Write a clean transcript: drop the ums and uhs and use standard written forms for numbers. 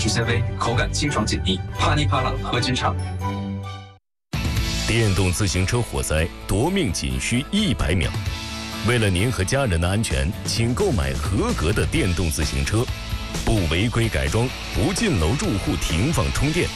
质纤维，口感清爽紧密，啪哩啪啦喝均畅。 电动自行车火灾夺命仅需100秒。为了您和家人的安全，请购买合格的电动自行车，不违规改装，不进楼住户停放充电。